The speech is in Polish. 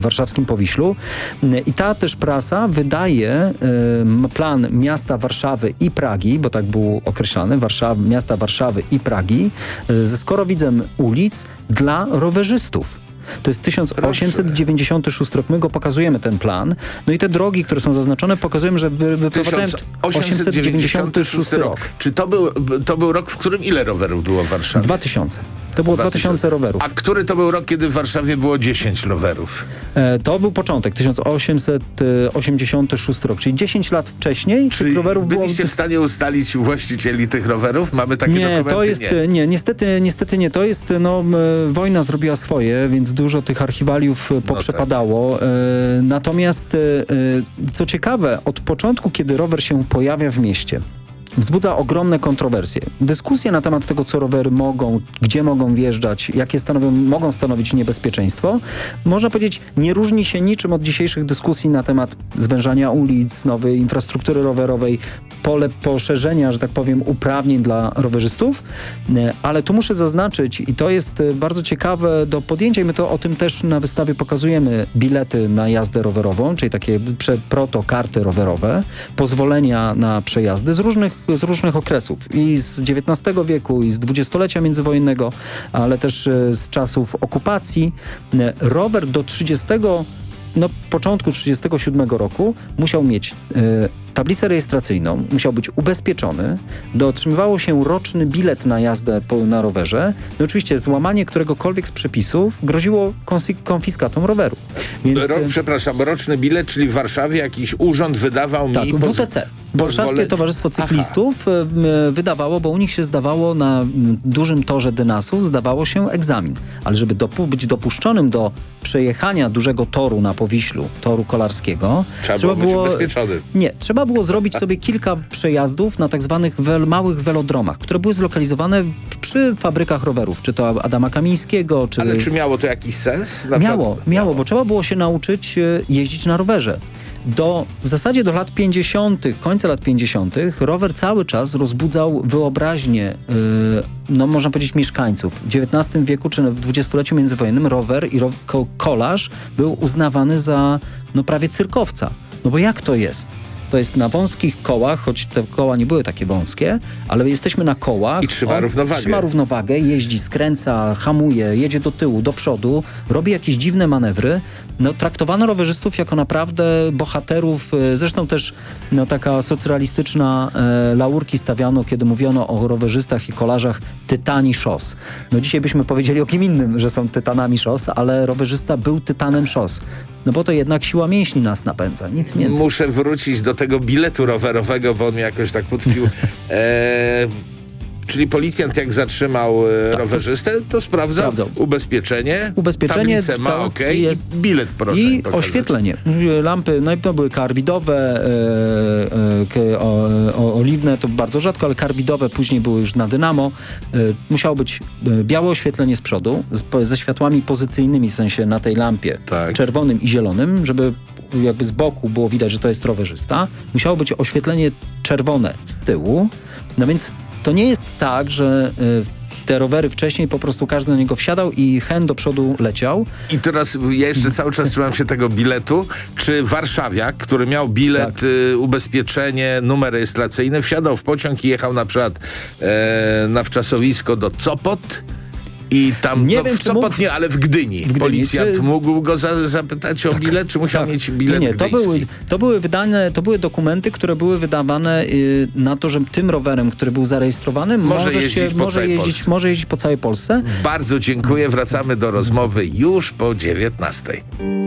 warszawskim Powiślu i ta też prasa wydaje plan miasta Warszawy i Pragi, bo tak był określany, miasta Warszawy i Pragi, ze skorowidzem ulic dla rowerzystów. To jest 1896 rok. My go pokazujemy, ten plan. No i te drogi, które są zaznaczone, pokazują, że wyprowadzają 1896 rok. Czy to był rok, w którym ile rowerów było w Warszawie? 2000. To było 2000 rowerów. A który to był rok, kiedy w Warszawie było 10 rowerów? To był początek, 1886 rok, czyli 10 lat wcześniej tych rowerów było... Byliście w stanie ustalić właścicieli tych rowerów? Mamy takie dokumenty? To jest, nie, niestety nie. To jest, wojna zrobiła swoje, więc dużo tych archiwaliów poprzepadało. Natomiast, co ciekawe, od początku, kiedy rower się pojawia w mieście, wzbudza ogromne kontrowersje. Dyskusje na temat tego, co rowery mogą, gdzie mogą wjeżdżać, jakie mogą stanowić niebezpieczeństwo, można powiedzieć, nie różni się niczym od dzisiejszych dyskusji na temat zwężania ulic, nowej infrastruktury rowerowej, poszerzenia, że tak powiem, uprawnień dla rowerzystów, ale tu muszę zaznaczyć, i to jest bardzo ciekawe do podjęcia, i my to o tym też na wystawie pokazujemy, bilety na jazdę rowerową, czyli takie proto-karty rowerowe, pozwolenia na przejazdy z różnych okresów. I z XIX wieku, i z dwudziestolecia międzywojennego, ale też z czasów okupacji. Rower do początku 1937 roku musiał mieć tablicę rejestracyjną, musiał być ubezpieczony, otrzymywało się roczny bilet na jazdę na rowerze. No oczywiście złamanie któregokolwiek z przepisów groziło konfiskatą roweru. Więc, roczny bilet, czyli w Warszawie jakiś urząd wydawał mi... WTC. Warszawskie Towarzystwo Cyklistów wydawało, bo u nich się zdawało na dużym torze dynasów, zdawało się egzamin. Ale żeby być dopuszczonym do przejechania dużego toru na Powiślu, toru kolarskiego, trzeba było być ubezpieczony. Nie, trzeba było zrobić sobie kilka przejazdów na tak zwanych małych welodromach, które były zlokalizowane przy fabrykach rowerów, czy to Adama Kamińskiego, czy... Ale czy miało to jakiś sens? Miało, bo trzeba było się nauczyć jeździć na rowerze. W zasadzie do lat 50., końca lat 50. rower cały czas rozbudzał wyobraźnię, można powiedzieć, mieszkańców. W XIX wieku, czy w dwudziestoleciu międzywojennym rower i kolarz był uznawany za prawie cyrkowca. No bo jak to jest? To jest na wąskich kołach, choć te koła nie były takie wąskie, ale jesteśmy na kołach. I trzyma równowagę. Trzyma równowagę, jeździ, skręca, hamuje, jedzie do tyłu, do przodu, robi jakieś dziwne manewry. Traktowano rowerzystów jako naprawdę bohaterów. Zresztą też taka socrealistyczna laurki stawiano, kiedy mówiono o rowerzystach i kolarzach tytani szos. Dzisiaj byśmy powiedzieli o kim innym, że są tytanami szos, ale rowerzysta był tytanem szos. Bo to jednak siła mięśni nas napędza, nic więcej. Muszę wrócić do tego biletu rowerowego, bo on mnie jakoś tak utkwił. Czyli policjant jak zatrzymał rowerzystę, to sprawdzał ubezpieczenie, tablicę ma, jest i bilet proszę i pokazać. Oświetlenie. Lampy, to były karbidowe, oliwne, to bardzo rzadko, ale karbidowe, później były już na dynamo. Musiało być białe oświetlenie z przodu, ze światłami pozycyjnymi, w sensie na tej lampie, czerwonym i zielonym, żeby jakby z boku było widać, że to jest rowerzysta. Musiało być oświetlenie czerwone z tyłu, więc to nie jest tak, że te rowery wcześniej po prostu każdy na niego wsiadał i hen do przodu leciał. I teraz ja jeszcze cały czas trzymam się tego biletu. Czy warszawiak, który miał bilet, ubezpieczenie, numer rejestracyjny, wsiadał w pociąg i jechał na przykład na wczesowisko do Sopot i tam, w Sopot nie, ale w Gdyni. Policjant mógł go zapytać o bilet, czy musiał mieć bilet gdyński? To były dokumenty, które były wydawane na to, że tym rowerem, który był zarejestrowany, może jeździć po całej Polsce. Bardzo dziękuję. Wracamy do rozmowy już po 19:00.